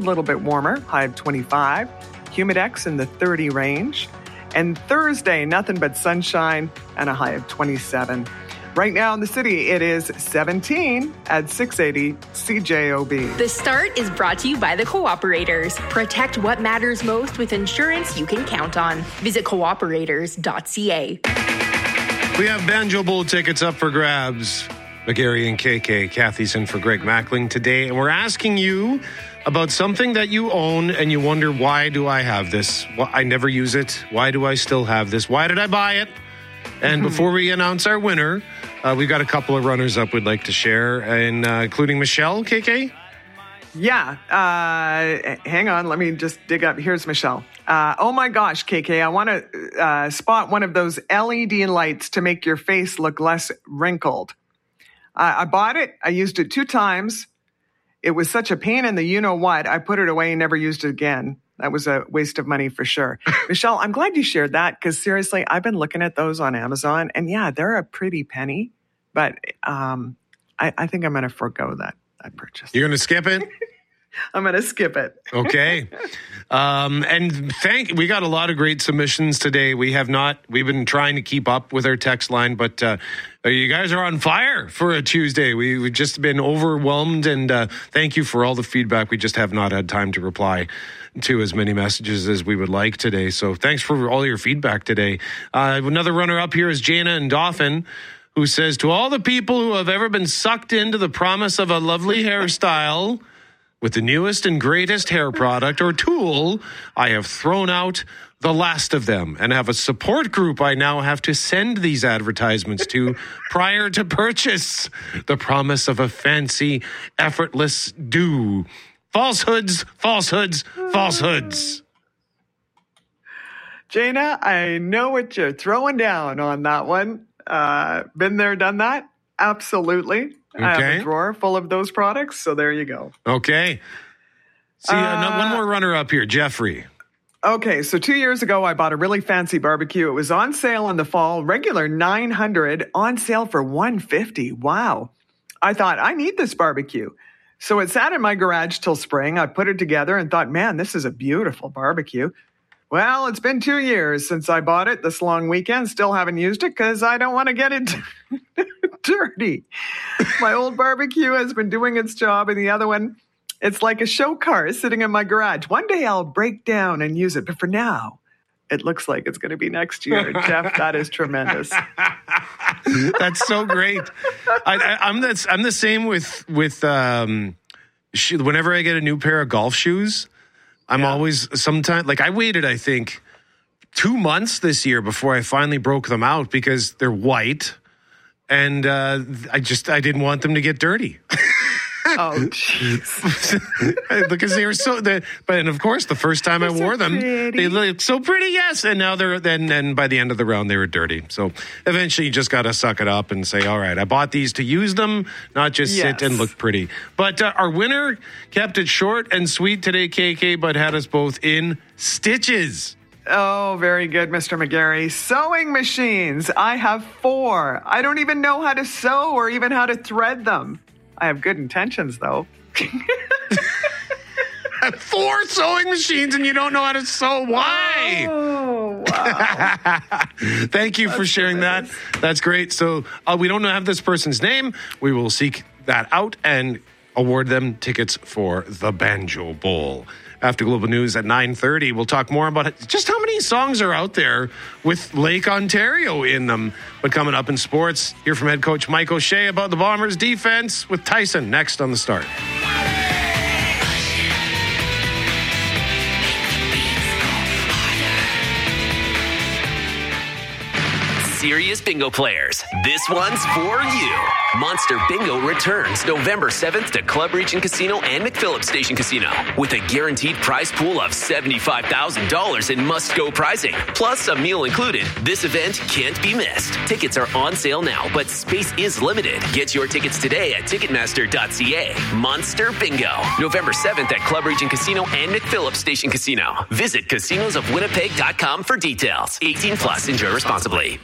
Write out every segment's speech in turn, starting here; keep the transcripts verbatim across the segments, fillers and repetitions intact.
little bit warmer, high of twenty-five. Humidex in the thirty range. And Thursday, nothing but sunshine and a high of twenty-seven. Right now in the city, it is seventeen at six eighty C J O B. The Start is brought to you by the Cooperators. Protect what matters most with insurance you can count on. Visit cooperators dot c a. We have Banjo Bowl tickets up for grabs. McGarry and K K. Kathy's in for Greg Mackling today. And we're asking you about something that you own and you wonder, why do I have this? Well, I never use it. Why do I still have this? Why did I buy it? And before we announce our winner, uh, we've got a couple of runners-up we'd like to share, and uh, including Michelle, K K? Yeah. Uh, hang on. Let me just dig up. Here's Michelle. Uh, oh, my gosh, K K, I want to uh, spot one of those L E D lights to make your face look less wrinkled. Uh, I bought it. I used it two times. It was such a pain in the you-know-what. I put it away and never used it again. That was a waste of money for sure. Michelle, I'm glad you shared that because seriously, I've been looking at those on Amazon and yeah, they're a pretty penny, but um, I, I think I'm going to forego that, that purchase. You're going to skip it? I'm going to skip it. Okay. Um, and thank, we got a lot of great submissions today. We have not, we've been trying to keep up with our text line, but uh, you guys are on fire for a Tuesday. We, we've just been overwhelmed, and uh, thank you for all the feedback. We just have not had time to reply to as many messages as we would like today. So thanks for all your feedback today. Uh, another runner up here is Jana and Dauphin, who says, to all the people who have ever been sucked into the promise of a lovely hairstyle with the newest and greatest hair product or tool, I have thrown out the last of them and have a support group I now have to send these advertisements to prior to purchase. The promise of a fancy, effortless do. Falsehoods, falsehoods, falsehoods. Jana, I know what you're throwing down on that one. Uh, been there, done that? Absolutely. Okay. I have a drawer full of those products, so there you go. Okay. See, uh, one more runner up here, Jeffrey. Okay, so two years ago, I bought a really fancy barbecue. It was on sale in the fall, regular nine hundred dollars, on sale for one hundred fifty dollars. Wow. I thought, I need this barbecue. So it sat in my garage till spring. I put it together and thought, man, this is a beautiful barbecue. Well, it's been two years since I bought it this long weekend. Still haven't used it because I don't want to get it dirty. My old barbecue has been doing its job, and the other one, it's like a show car sitting in my garage. One day I'll break down and use it, but for now, it looks like it's going to be next year. Jeff, that is tremendous. That's so great. I, I, I'm the I'm the same with with um, sh- whenever I get a new pair of golf shoes. I'm yeah. always sometimes like I waited, I think, two months this year before I finally broke them out because they're white, and uh, I just I didn't want them to get dirty. Oh, jeez. Because they were so, the, but and of course, the first time they're I wore so them, pretty. They looked so pretty, yes. And now they're, then, and by the end of the round, they were dirty. So eventually, you just got to suck it up and say, all right, I bought these to use them, not just yes. sit and look pretty. But uh, our winner kept it short and sweet today, K K, but had us both in stitches. Oh, very good, Mister McGarry. Sewing machines. I have four. I don't even know how to sew or even how to thread them. I have good intentions, though. Four sewing machines and you don't know how to sew. Why? Oh, wow. Thank you That's for sharing tremendous. that. That's great. So uh, we don't have this person's name. We will seek that out and award them tickets for the Banjo Bowl. After Global News at nine thirty, we'll talk more about just how many songs are out there with Lake Ontario in them. But coming up in sports, hear from head coach Mike O'Shea about the Bombers' defense with Tyson next on The Start. Serious bingo players, this one's for you. Monster Bingo returns November seventh to Club Region Casino and McPhillips Station Casino with a guaranteed prize pool of seventy-five thousand dollars in must-go prizing, plus a meal included. This event can't be missed. Tickets are on sale now, but space is limited. Get your tickets today at ticketmaster dot c a. Monster Bingo, November seventh at Club Region Casino and McPhillips Station Casino. Visit casinos of winnipeg dot com for details. eighteen plus, enjoy responsibly.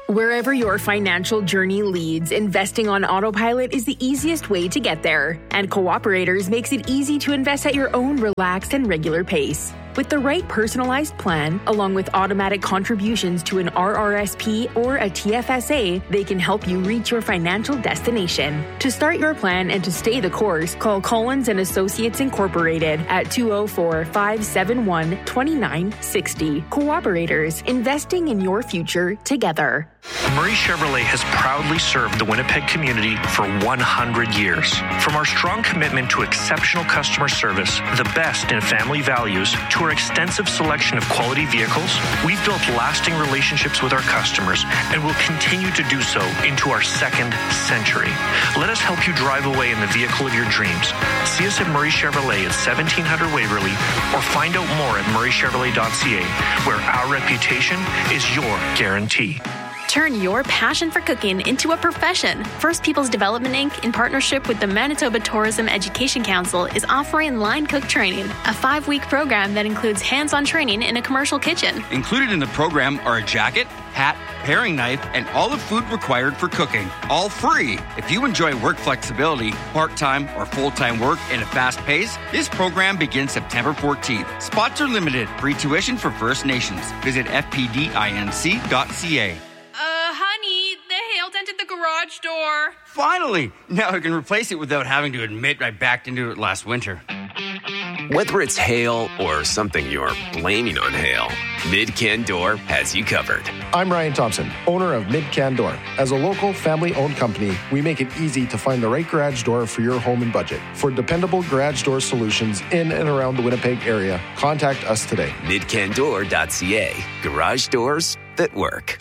Wherever your financial journey leads, investing on autopilot is the easiest way to get there. And Cooperators makes it easy to invest at your own relaxed and regular pace. With the right personalized plan, along with automatic contributions to an R R S P or a T F S A, they can help you reach your financial destination. To start your plan and to stay the course, call Collins and Associates Incorporated at two oh four, five seven one, two nine six oh. Cooperators, investing in your future together. Murray Chevrolet has proudly served the Winnipeg community for one hundred years. From our strong commitment to exceptional customer service, the best in family values, to our extensive selection of quality vehicles, we've built lasting relationships with our customers and will continue to do so into our second century. Let us help you drive away in the vehicle of your dreams. See us at Murray Chevrolet at seventeen hundred Waverly or find out more at murray chevrolet dot c a, where our reputation is your guarantee. Turn your passion for cooking into a profession. First Peoples Development Incorporated, in partnership with the Manitoba Tourism Education Council, is offering Line Cook Training, a five-week program that includes hands-on training in a commercial kitchen. Included in the program are a jacket, hat, paring knife, and all the food required for cooking. All free. If you enjoy work flexibility, part-time or full-time work in a fast pace, this program begins September fourteenth. Spots are limited. Free tuition for First Nations. Visit f p d inc dot c a. Uh, honey, the hail dented the garage door. Finally! Now I can replace it without having to admit I backed into it last winter. Whether it's hail or something you're blaming on hail, Mid-Can Door has you covered. I'm Ryan Thompson, owner of Mid-Can Door. As a local, family-owned company, we make it easy to find the right garage door for your home and budget. For dependable garage door solutions in and around the Winnipeg area, contact us today. mid can door dot c a. Garage doors that work.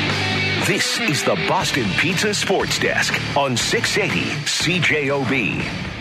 This is the Boston Pizza Sports Desk on six eighty C J O B.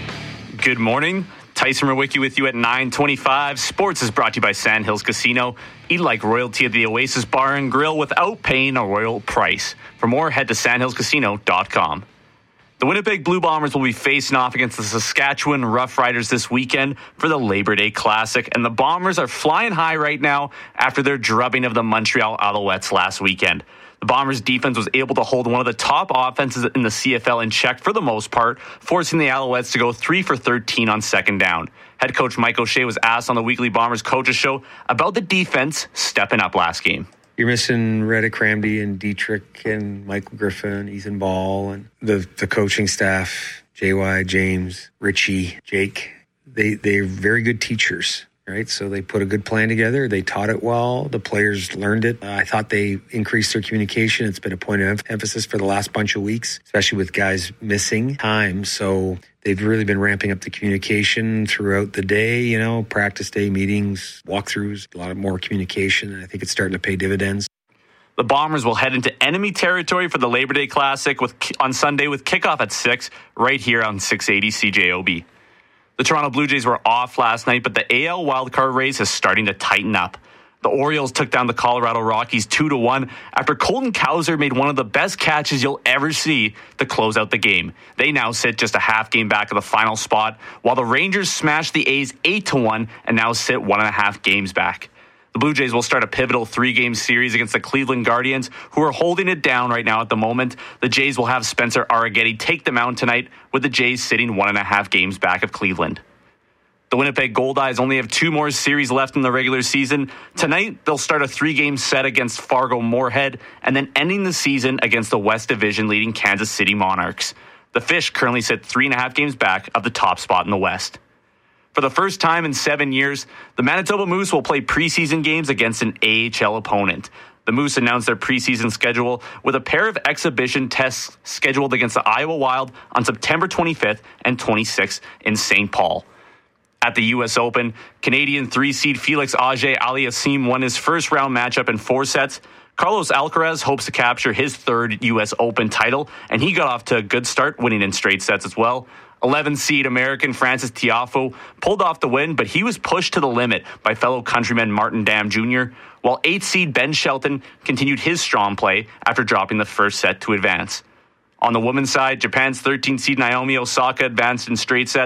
Good morning. Tyson Rowicki with you at nine twenty-five. Sports is brought to you by Sandhills Casino. Eat like royalty at the Oasis Bar and Grill without paying a royal price. For more, head to sandhills casino dot com. The Winnipeg Blue Bombers will be facing off against the Saskatchewan Roughriders this weekend for the Labor Day Classic, and the Bombers are flying high right now after their drubbing of the Montreal Alouettes last weekend. The Bombers' defense was able to hold one of the top offenses in the C F L in check for the most part, forcing the Alouettes to go three for thirteen on second down. Head coach Mike O'Shea was asked on the weekly Bombers Coaches Show about the defense stepping up last game. You're missing Reddick Cramdy and Dietrich and Michael Griffin, Ethan Ball, and the, the coaching staff, J Y, James, Richie, Jake. They, they're very good teachers. Right, so they put a good plan together. They taught it well. The players learned it. Uh, I thought they increased their communication. It's been a point of em- emphasis for the last bunch of weeks, especially with guys missing time. So they've really been ramping up the communication throughout the day, you know, practice day meetings, walkthroughs, a lot of more communication. And I think it's starting to pay dividends. The Bombers will head into enemy territory for the Labor Day Classic with on Sunday with kickoff at six right here on six eighty C J O B. The Toronto Blue Jays were off last night, but the A L wildcard race is starting to tighten up. The Orioles took down the Colorado Rockies two to one after Colton Cowser made one of the best catches you'll ever see to close out the game. They now sit just a half game back of the final spot, while the Rangers smashed the A's eight to one and now sit one and a half games back. The Blue Jays will start a pivotal three-game series against the Cleveland Guardians, who are holding it down right now at the moment. The Jays will have Spencer Arrighetti take the mound tonight, with the Jays sitting one and a half games back of Cleveland. The Winnipeg Goldeyes only have two more series left in the regular season. Tonight, they'll start a three-game set against Fargo Moorhead, and then ending the season against the West Division leading Kansas City Monarchs. The Fish currently sit three and a half games back of the top spot in the West. For the first time in seven years, the Manitoba Moose will play preseason games against an A H L opponent. The Moose announced their preseason schedule with a pair of exhibition tests scheduled against the Iowa Wild on September twenty-fifth and twenty-sixth in Saint Paul. At the U S Open, Canadian three-seed Felix Auger-Aliassime won his first-round matchup in four sets. Carlos Alcaraz hopes to capture his third U S Open title, and he got off to a good start, winning in straight sets as well. eleven-seed American Francis Tiafoe pulled off the win, but he was pushed to the limit by fellow countryman Martin Dam Junior, while eighth-seed Ben Shelton continued his strong play after dropping the first set to advance. On the women's side, Japan's thirteenth-seed Naomi Osaka advanced in straight sets.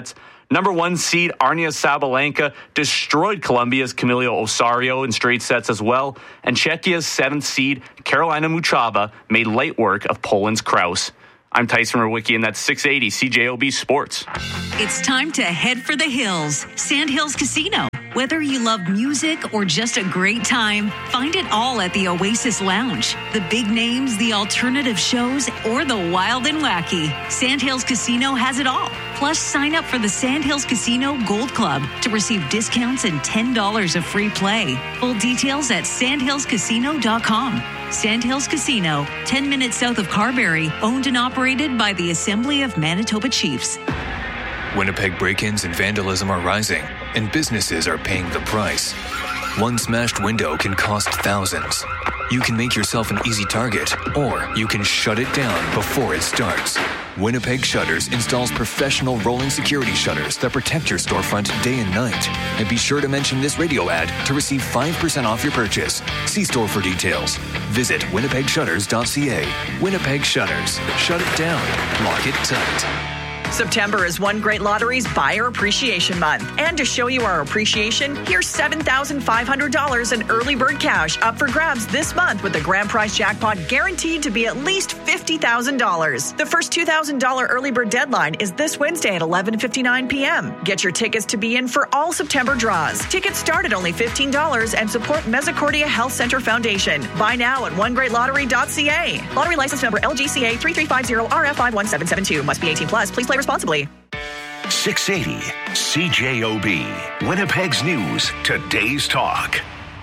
Number one seed Arnia Sabalenka destroyed Colombia's Camilo Osorio in straight sets as well. And Czechia's seventh seed Karolina Muchova made light work of Poland's Kraus. I'm Tyson Rowicki, and that's six eighty C J O B Sports. It's time to head for the hills. Sandhills Casino. Whether you love music or just a great time, find it all at the Oasis Lounge. The big names, the alternative shows, or the wild and wacky. Sandhills Casino has it all. Plus, sign up for the Sandhills Casino Gold Club to receive discounts and ten dollars of free play. Full details at sandhills casino dot com. Sandhills Casino, ten minutes south of Carberry, owned and operated by the Assembly of Manitoba Chiefs. Winnipeg break-ins and vandalism are rising, and businesses are paying the price. One smashed window can cost thousands. You can make yourself an easy target, or you can shut it down before it starts. Winnipeg Shutters installs professional rolling security shutters that protect your storefront day and night. And be sure to mention this radio ad to receive five percent off your purchase. See store for details. Visit winnipeg shutters dot c a. Winnipeg Shutters. Shut it down. Lock it tight. September is One Great Lottery's Buyer Appreciation Month. And to show you our appreciation, here's seven thousand five hundred dollars in early bird cash up for grabs this month with the grand prize jackpot guaranteed to be at least fifty thousand dollars. The first two thousand dollars early bird deadline is this Wednesday at eleven fifty-nine p.m. Get your tickets to be in for all September draws. Tickets start at only fifteen dollars and support Misericordia Health Center Foundation. Buy now at one great lottery dot c a. Lottery license number L G C A three three five zero R F five one seven seven two. Must be eighteen plus. Please play responsibly. six eighty C J O B, Winnipeg's News, today's talk.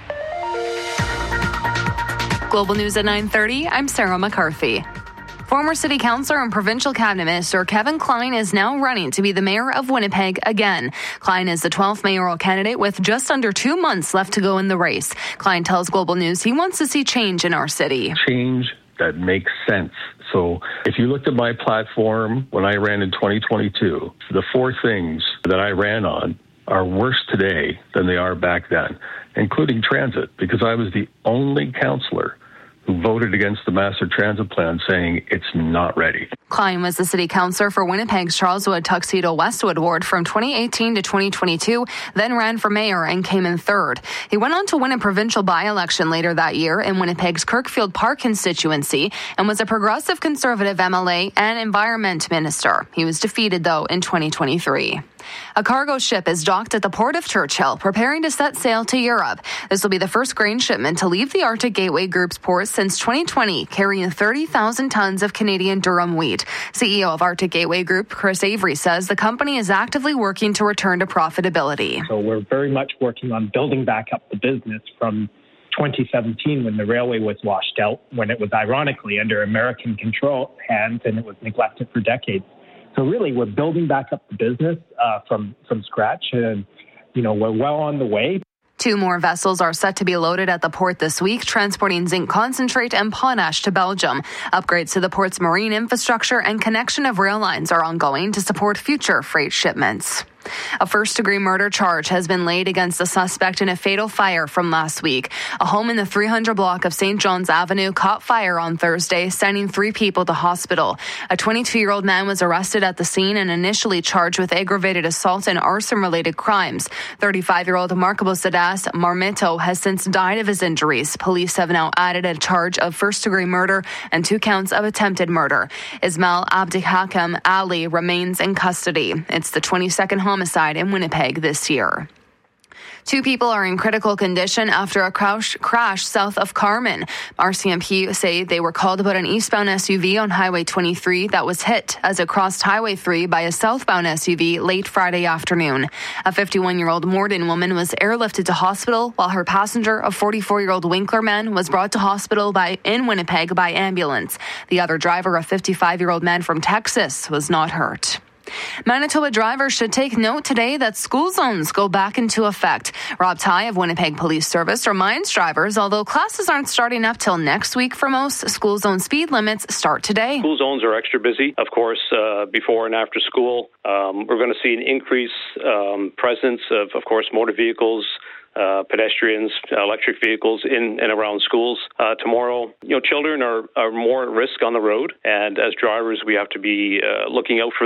Global News at nine thirty, I'm Sarah McCarthy. Former City Councilor and Provincial Cabinet Minister Kevin Klein is now running to be the Mayor of Winnipeg again. Klein is the twelfth mayoral candidate with just under two months left to go in the race. Klein tells Global News he wants to see change in our city. Change that makes sense. So if you looked at my platform when I ran in twenty twenty-two, the four things that I ran on are worse today than they are back then, including transit, because I was the only councillor who voted against the master transit plan saying it's not ready. Klein was the city councillor for Winnipeg's Charleswood Tuxedo Westwood ward from twenty eighteen to twenty twenty-two, then ran for mayor and came in third. He went on to win a provincial by-election later that year in Winnipeg's Kirkfield Park constituency and was a progressive conservative M L A and environment minister. He was defeated, though, in twenty twenty-three. A cargo ship is docked at the port of Churchill, preparing to set sail to Europe. This will be the first grain shipment to leave the Arctic Gateway Group's port since twenty twenty, carrying thirty thousand tons of Canadian durum wheat. C E O of Arctic Gateway Group, Chris Avery, says the company is actively working to return to profitability. So we're very much working on building back up the business from twenty seventeen when the railway was washed out, when it was ironically under American control hands and it was neglected for decades. So really, we're building back up the business uh, from, from scratch, and, you know, we're well on the way. Two more vessels are set to be loaded at the port this week, transporting zinc concentrate and potash to Belgium. Upgrades to the port's marine infrastructure and connection of rail lines are ongoing to support future freight shipments. A first-degree murder charge has been laid against the suspect in a fatal fire from last week. A home in the three hundred block of Saint John's Avenue caught fire on Thursday, sending three people to hospital. A twenty-two-year-old man was arrested at the scene and initially charged with aggravated assault and arson-related crimes. thirty-five-year-old Markabo Sadas Marmito has since died of his injuries. Police have now added a charge of first-degree murder and two counts of attempted murder. Ismail Abdihakam Ali remains in custody. It's the twenty-second home homicide in Winnipeg this year. Two people are in critical condition after a crash, crash south of Carman. R C M P say they were called about an eastbound S U V on Highway twenty-three that was hit as it crossed Highway three by a southbound S U V late Friday afternoon. A fifty-one-year-old Morden woman was airlifted to hospital, while her passenger, a forty-four-year-old Winkler man, was brought to hospital by in Winnipeg by ambulance. The other driver, a fifty-five-year-old man from Texas, was not hurt. Manitoba drivers should take note today that school zones go back into effect. Rob Ty of Winnipeg Police Service reminds drivers, although classes aren't starting up till next week for most, school zone speed limits start today. School zones are extra busy, of course, uh, before and after school. Um, we're going to see an increased um, presence of, of course, motor vehicles, Uh, pedestrians, electric vehicles in and around schools. Uh, tomorrow, you know, children are, are more at risk on the road, and as drivers, we have to be uh, looking out for them.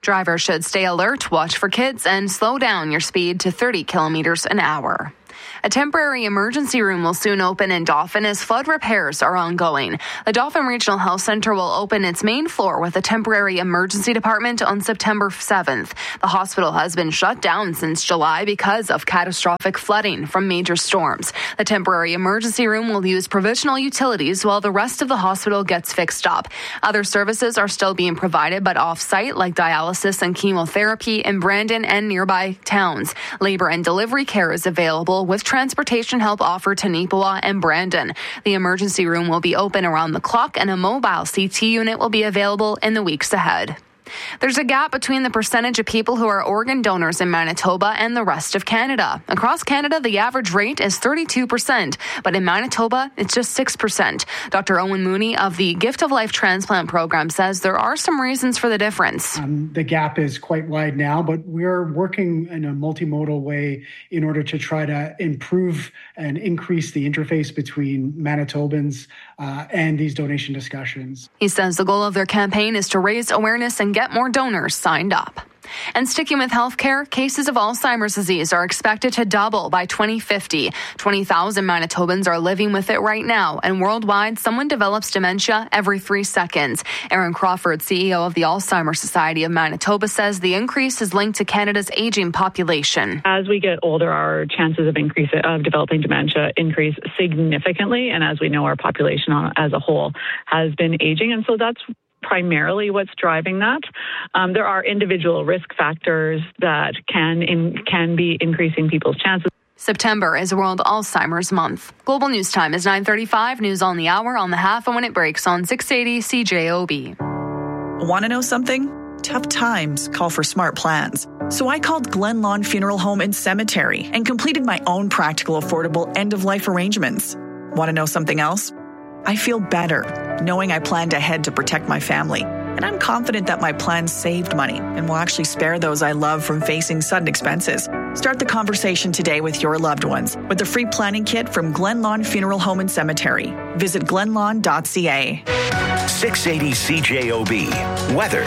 Drivers should stay alert, watch for kids, and slow down your speed to thirty kilometers an hour. A temporary emergency room will soon open in Dauphin as flood repairs are ongoing. The Dauphin Regional Health Centre will open its main floor with a temporary emergency department on September seventh. The hospital has been shut down since July because of catastrophic flooding from major storms. The temporary emergency room will use provisional utilities while the rest of the hospital gets fixed up. Other services are still being provided but off-site, like dialysis and chemotherapy in Brandon and nearby towns. Labor and delivery care is available with transportation help offered to Neepawa and Brandon. The emergency room will be open around the clock and a mobile C T unit will be available in the weeks ahead. There's a gap between the percentage of people who are organ donors in Manitoba and the rest of Canada. Across Canada, the average rate is thirty-two percent, but in Manitoba, it's just six percent. Doctor Owen Mooney of the Gift of Life Transplant Program says there are some reasons for the difference. Um, the gap is quite wide now, but we're working in a multimodal way in order to try to improve and increase the interface between Manitobans uh, and these donation discussions. He says the goal of their campaign is to raise awareness and get more donors signed up. And sticking with healthcare, cases of Alzheimer's disease are expected to double by twenty fifty. twenty thousand Manitobans are living with it right now, and worldwide, someone develops dementia every three seconds. Aaron Crawford, C E O of the Alzheimer's Society of Manitoba, says the increase is linked to Canada's aging population. As we get older, our chances of increase of developing dementia increase significantly, and as we know, our population as a whole has been aging, and so that's primarily what's driving that. Um, there are individual risk factors that can in, can be increasing people's chances. September is World Alzheimer's Month. Global News Time is nine thirty-five. News on the hour on the half and when it breaks on six eighty C J O B. Want to know something? Tough times call for smart plans. So I called Glen Lawn Funeral Home and Cemetery and completed my own practical, affordable end-of-life arrangements. Want to know something else? I feel better knowing I planned ahead to protect my family. And I'm confident that my plan saved money and will actually spare those I love from facing sudden expenses. Start the conversation today with your loved ones with a free planning kit from Glen Lawn Funeral Home and Cemetery. Visit glen lawn dot c a. six eighty C J O B. Weather.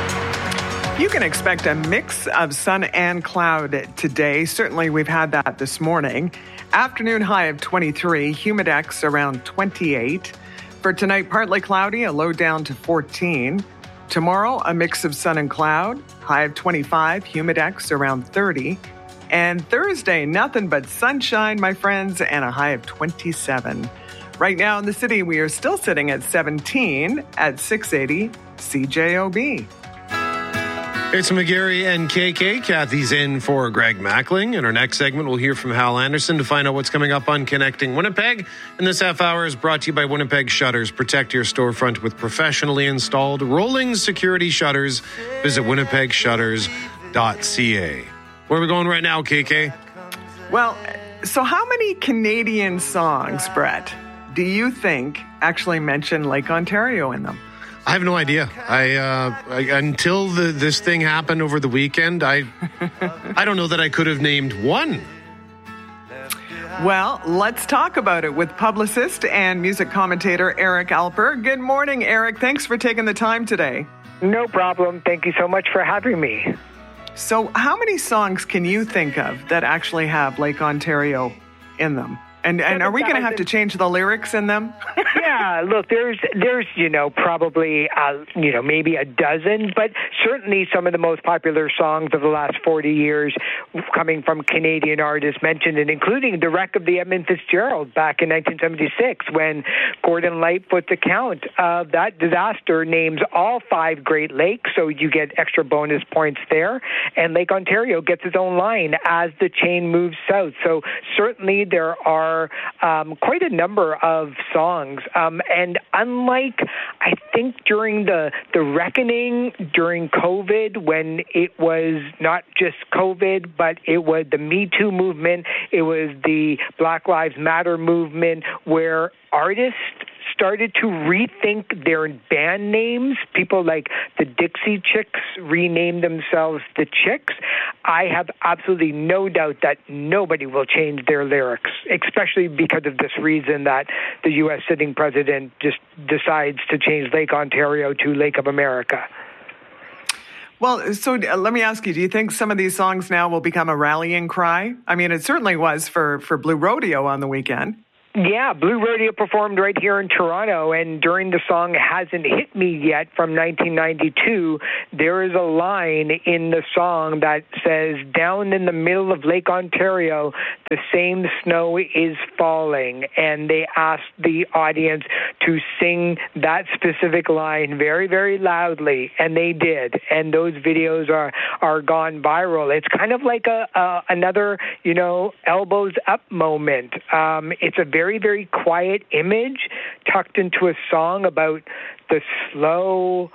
You can expect a mix of sun and cloud today. Certainly we've had that this morning. Afternoon high of twenty-three, humidex around twenty-eight. For tonight, partly cloudy, a low down to fourteen. Tomorrow, a mix of sun and cloud, high of twenty-five, humidex around thirty. And Thursday, nothing but sunshine, my friends, and a high of twenty-seven. Right now in the city, we are still sitting at seventeen at six eighty C J O B. It's McGarry and K K. Kathy's in for Greg Mackling. In our next segment, we'll hear from Hal Anderson to find out what's coming up on Connecting Winnipeg. And this half hour is brought to you by Winnipeg Shutters. Protect your storefront with professionally installed rolling security shutters. Visit winnipeg shutters dot c a. Where are we going right now, K K? Well, so how many Canadian songs, Brett, do you think actually mention Lake Ontario in them? I have no idea. I, uh, I until the, this thing happened over the weekend, I I don't know that I could have named one. Well, let's talk about it with publicist and music commentator Eric Alper. Good morning, Eric. Thanks for taking the time today. No problem. Thank you so much for having me. So how many songs can you think of that actually have Lake Ontario in them? And and are we going to have to change the lyrics in them? Yeah, look, there's, there's you know, probably, uh, you know, maybe a dozen, but certainly some of the most popular songs of the last forty years coming from Canadian artists mentioned, and including the wreck of the Edmund Fitzgerald back in nineteen seventy-six when Gordon Lightfoot's account of that disaster names all five Great Lakes, so you get extra bonus points there, and Lake Ontario gets its own line as the chain moves south. So certainly there are um, quite a number of songs. Um, and unlike, I think, during the, the reckoning during COVID, when it was not just COVID, but it was the Me Too movement, it was the Black Lives Matter movement, where artists started to rethink their band names. People like the Dixie Chicks renamed themselves the Chicks. I have absolutely no doubt that nobody will change their lyrics, especially because of this reason that the U S sitting president just decides to change Lake Ontario to Lake of America. Well, so uh, let me ask you, do you think some of these songs now will become a rallying cry? I mean, it certainly was for, for Blue Rodeo on the weekend. Yeah, Blue Rodeo performed right here in Toronto, and during the song Hasn't Hit Me Yet from nineteen ninety-two, there is a line in the song that says, down in the middle of Lake Ontario, the same snow is falling. And they asked the audience to sing that specific line very, very loudly, and they did. And those videos are, are gone viral. It's kind of like a, a another, you know, elbows up moment. Um, it's a very very, very quiet image tucked into a song about the slow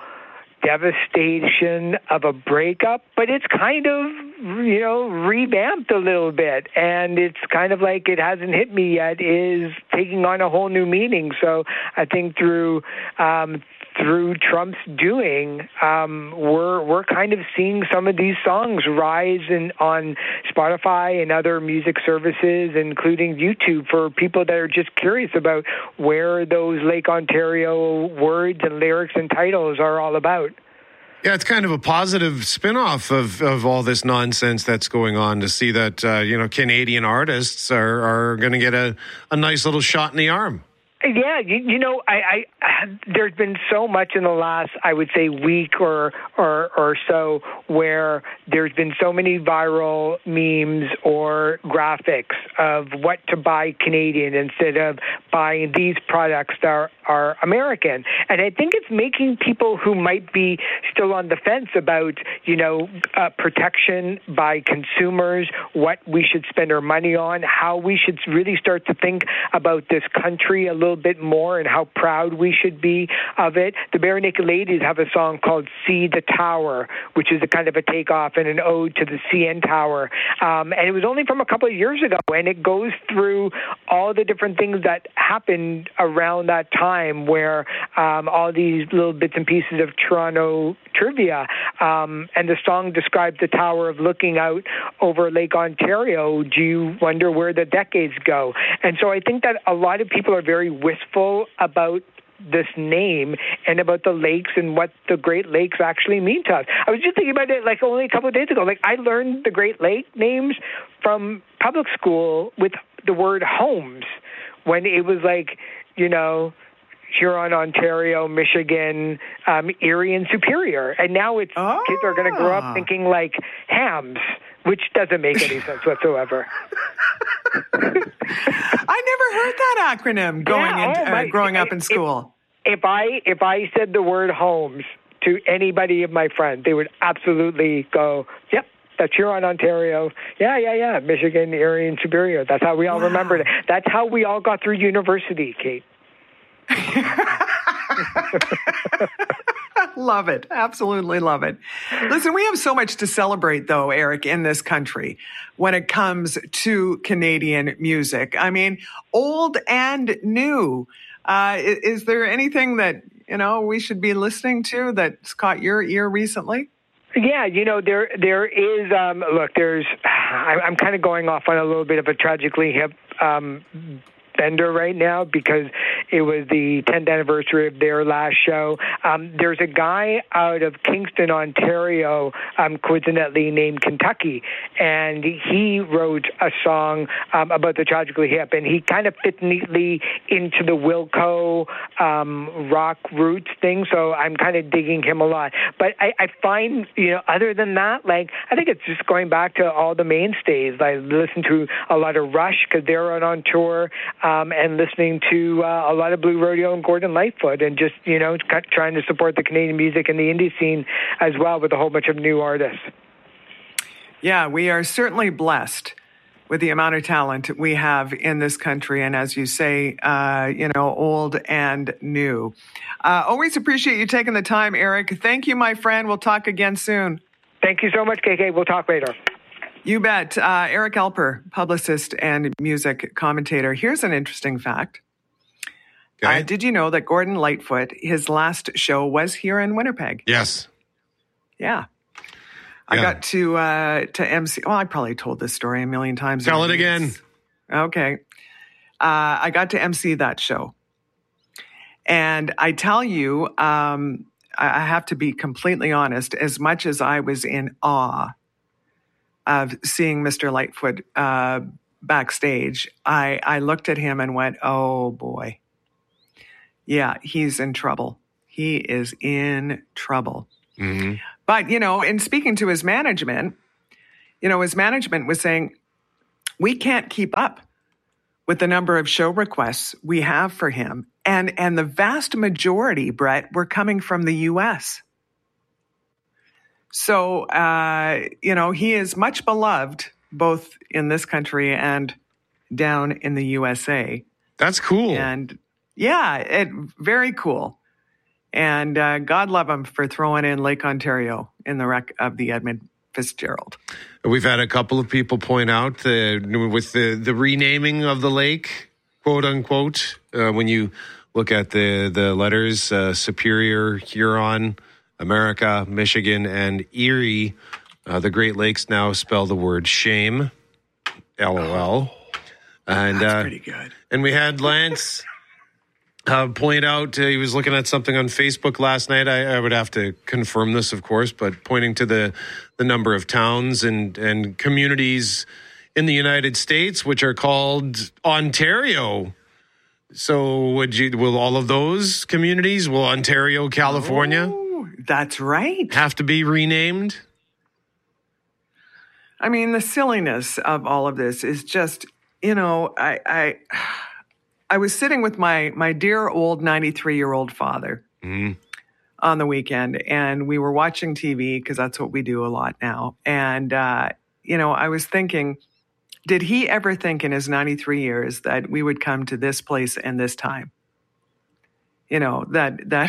devastation of a breakup, but it's kind of, you know, revamped a little bit. And it's kind of like It Hasn't Hit Me Yet is taking on a whole new meaning. So I think through um, through Trump's doing, um, we're we're kind of seeing some of these songs rise in, on Spotify and other music services, including YouTube, for people that are just curious about where those Lake Ontario words and lyrics and titles are all about. Yeah, it's kind of a positive spin-off of, of all this nonsense that's going on, to see that, uh, you know, Canadian artists are, are going to get a, a nice little shot in the arm. Yeah, you, you know, I, I, there's been so much in the last, I would say, week or, or or so where there's been so many viral memes or graphics of what to buy Canadian instead of buying these products that are, are American. And I think it's making people who might be still on the fence about, you know, uh, protection by consumers, what we should spend our money on, how we should really start to think about this country a little bit more and how proud we should be of it. The Bare Naked Ladies have a song called See the Tower, which is a kind of a takeoff and an ode to the C N Tower. Um, and it was only from a couple of years ago, and it goes through all the different things that happened around that time, where um, all these little bits and pieces of Toronto trivia. Um, and the song describes the tower of looking out over Lake Ontario. Do you wonder where the decades go? And so I think that a lot of people are very wistful about this name and about the lakes and what the Great Lakes actually mean to us. I was just thinking about it like only a couple of days ago. Like, I learned the Great Lake names from public school with the word homes, when it was like, you know, Huron, Ontario, Michigan, um, Erie, and Superior. And now it's oh. kids are going to grow up thinking like hams, which doesn't make any sense whatsoever. I never heard that acronym going yeah, in, oh my, uh, growing up in if, school. If I if I said the word homes to anybody of my friends, they would absolutely go, "Yep, that's Huron, Ontario. Yeah, yeah, yeah. Michigan, Erie, and Superior." That's how we all wow. remembered it. That's how we all got through university, Kate. Love it. Absolutely love it. Listen, we have so much to celebrate, though, Eric, in this country when it comes to Canadian music. I mean, old and new. Uh, is, is there anything that, you know, we should be listening to that's caught your ear recently? Yeah, you know, there there is, um, look, there's, I, I'm kind of going off on a little bit of a tragically hip um bender right now because it was the tenth anniversary of their last show. Um, there's a guy out of Kingston, Ontario, um, coincidentally named Kentucky, and he wrote a song um, about the Tragically Hip, and he kind of fit neatly into the Wilco um, rock roots thing, so I'm kind of digging him a lot. But I, I find, you know, other than that, like, I think it's just going back to all the mainstays. I listen to a lot of Rush because they're on, on tour. Um, and listening to uh, a lot of Blue Rodeo and Gordon Lightfoot, and just, you know, trying to support the Canadian music and the indie scene as well with a whole bunch of new artists. Yeah, we are certainly blessed with the amount of talent we have in this country. And as you say, uh, you know, old and new. Uh, always appreciate you taking the time, Eric. Thank you, my friend. We'll talk again soon. Thank you so much, K K. We'll talk later. You bet. Uh, Eric Alper, publicist and music commentator. Here's an interesting fact. Okay. Uh, did you know that Gordon Lightfoot, his last show was here in Winnipeg? Yes. Yeah. I yeah. got to uh, to M C. Well, I probably told this story a million times. Tell it again. Okay. Uh, I got to M C that show. And I tell you, um, I have to be completely honest, as much as I was in awe of seeing Mister Lightfoot uh, backstage, I, I looked at him and went, oh boy. Yeah, he's in trouble. He is in trouble. Mm-hmm. But, you know, in speaking to his management, you know, his management was saying, we can't keep up with the number of show requests we have for him. And, and the vast majority, Brett, were coming from the U S. So, uh, you know, he is much beloved both in this country and down in the U S A. That's cool. And yeah, it very cool. And uh, God love him for throwing in Lake Ontario in the wreck of the Edmund Fitzgerald. We've had a couple of people point out that with the, the renaming of the lake, quote unquote, uh, when you look at the, the letters, uh, Superior, Huron, America, Michigan, and Erie, uh, the Great Lakes now spell the word shame, L O L. Oh, and, that's uh, pretty good. And we had Lance uh, point out, uh, he was looking at something on Facebook last night. I, I would have to confirm this, of course, but pointing to the, the number of towns and, and communities in the United States, which are called Ontario. So would you, will all of those communities, will Ontario, California, oh, that's right, have to be renamed? I mean, the silliness of all of this is just, you know, I I, I was sitting with my my dear old ninety-three-year-old father mm-hmm. on the weekend, and we were watching T V because that's what we do a lot now. And, uh, you know, I was thinking, did he ever think in his ninety-three years that we would come to this place and this time? You know, that, that,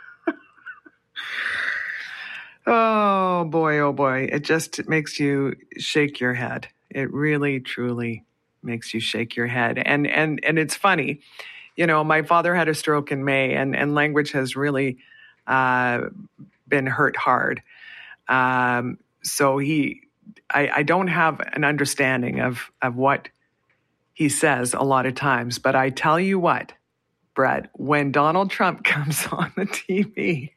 oh boy, oh boy. It just makes you shake your head. It really, truly makes you shake your head. And, and, and it's funny, you know, my father had a stroke in May, and, and language has really, uh, been hurt hard. Um, so he, I, I don't have an understanding of, of what he says a lot of times, but I tell you what, Brett, when Donald Trump comes on the T V,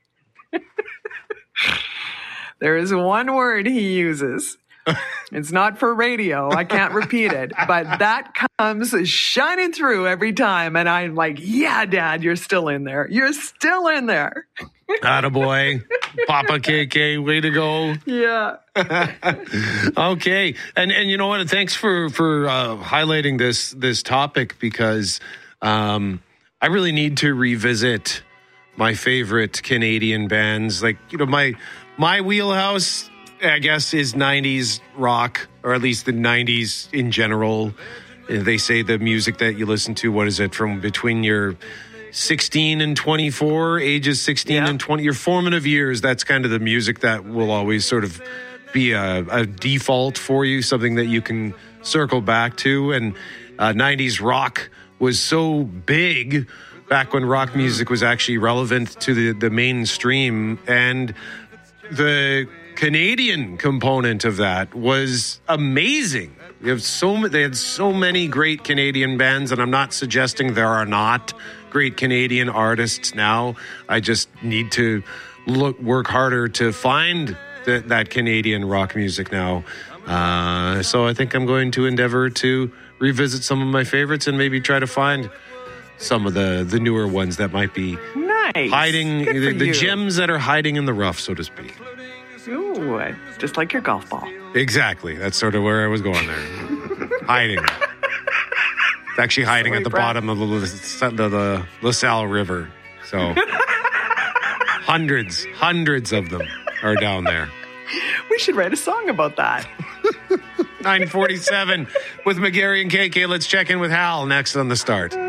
there is one word he uses. It's not for radio. I can't repeat it, but that comes shining through every time. And I'm like, yeah, Dad, you're still in there. You're still in there. Attaboy. Papa K K, way to go. Yeah. Okay. And and you know what? Thanks for, for uh, highlighting this this topic, because um, I really need to revisit my favorite Canadian bands. Like, you know, my my wheelhouse, I guess, is nineties rock, or at least the nineties in general. They say the music that you listen to, what is it, from between your sixteen and twenty-four, ages sixteen yeah. and twenty, your formative years, that's kind of the music that will always sort of be a, a default for you, something that you can circle back to. And uh, nineties rock was so big back when rock music was actually relevant to the, the mainstream. And the Canadian component of that was amazing. You have so they had so many great Canadian bands, and I'm not suggesting there are not great Canadian artists now. I just need to look work harder to find the, that Canadian rock music now. Uh, so I think I'm going to endeavor to revisit some of my favorites and maybe try to find some of the, the newer ones that might be nice. hiding, the, the gems that are hiding in the rough, so to speak. Ooh, just like your golf ball. Exactly. That's sort of where I was going there. Hiding. It's actually hiding Sorry, at the Brad. bottom of the, the, the LaSalle River. So hundreds, hundreds of them are down there. We should write a song about that. nine forty-seven with McGarry and K K. Let's check in with Hal next on The Start.